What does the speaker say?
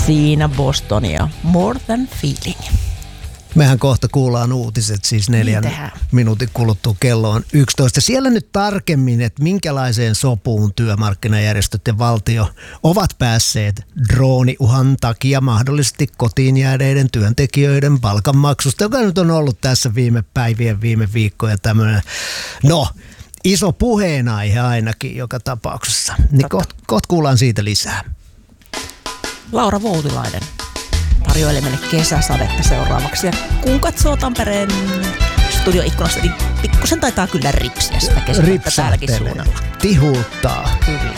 Siinä Bostonia. More than feeling. Mehän kohta kuullaan uutiset, siis 4 minuutin kuluttua kello on 11. Siellä nyt tarkemmin, että minkälaiseen sopuun työmarkkinajärjestöt ja valtio ovat päässeet drooniuhan takia mahdollisesti kotiin jääneiden työntekijöiden palkanmaksusta, joka nyt on ollut tässä viime päivien, viime viikkoja tämmöinen, iso puheenaihe ainakin joka tapauksessa. Niin kohta kuullaan siitä lisää. Laura Voutilainen tarjoilee meille kesäsadetta seuraavaksi. Ja kun katsoo Tampereen studioikkunasta, niin pikkusen taitaa kyllä ripsiä sitä kesäsadetta täälläkin suunnalla. Tihuttaa. Kyllä.